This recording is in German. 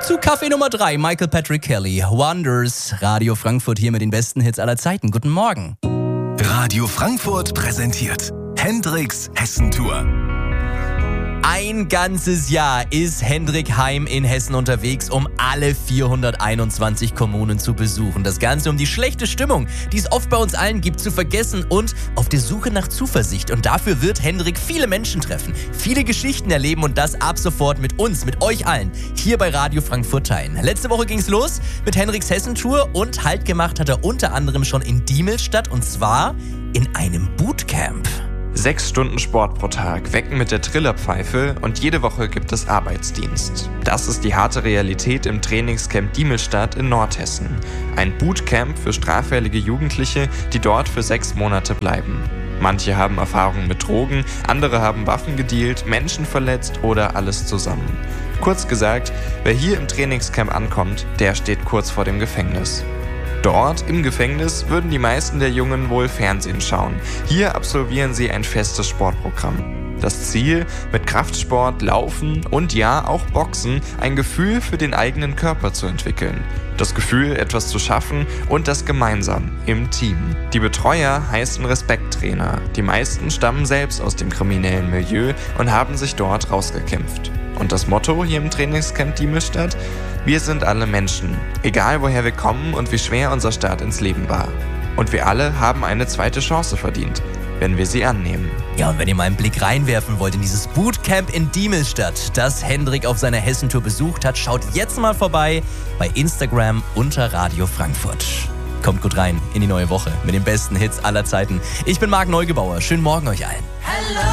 Zu Kaffee Nummer 3, Michael Patrick Kelly, Wonders. Radio Frankfurt hier mit den besten Hits aller Zeiten. Guten Morgen. Radio Frankfurt präsentiert Hendricks Hessentour. Ein ganzes Jahr ist Hendrik Heim in Hessen unterwegs, um alle 421 Kommunen zu besuchen. Das Ganze, um die schlechte Stimmung, die es oft bei uns allen gibt, zu vergessen und auf der Suche nach Zuversicht. Und dafür wird Hendrik viele Menschen treffen, viele Geschichten erleben und das ab sofort mit uns, mit euch allen, hier bei Radio Frankfurt teilen. Letzte Woche ging's los mit Hendriks Hessentour und Halt gemacht hat er unter anderem schon in Diemelstadt und zwar in einem Bootcamp. 6 Stunden Sport pro Tag, wecken mit der Trillerpfeife und jede Woche gibt es Arbeitsdienst. Das ist die harte Realität im Trainingscamp Diemelstadt in Nordhessen. Ein Bootcamp für straffällige Jugendliche, die dort für 6 Monate bleiben. Manche haben Erfahrungen mit Drogen, andere haben Waffen gedealt, Menschen verletzt oder alles zusammen. Kurz gesagt, wer hier im Trainingscamp ankommt, der steht kurz vor dem Gefängnis. Dort, im Gefängnis, würden die meisten der Jungen wohl Fernsehen schauen. Hier absolvieren sie ein festes Sportprogramm. Das Ziel, mit Kraftsport, Laufen und ja, auch Boxen, ein Gefühl für den eigenen Körper zu entwickeln. Das Gefühl, etwas zu schaffen und das gemeinsam, im Team. Die Betreuer heißen Respekttrainer. Die meisten stammen selbst aus dem kriminellen Milieu und haben sich dort rausgekämpft. Und das Motto hier im Trainingscamp Diemelstadt? Wir sind alle Menschen, egal woher wir kommen und wie schwer unser Start ins Leben war. Und wir alle haben eine zweite Chance verdient, wenn wir sie annehmen. Ja, und wenn ihr mal einen Blick reinwerfen wollt in dieses Bootcamp in Diemelstadt, das Hendrik auf seiner Hessentour besucht hat, schaut jetzt mal vorbei bei Instagram unter Radio Frankfurt. Kommt gut rein in die neue Woche mit den besten Hits aller Zeiten. Ich bin Marc Neugebauer. Schönen Morgen euch allen. Hello.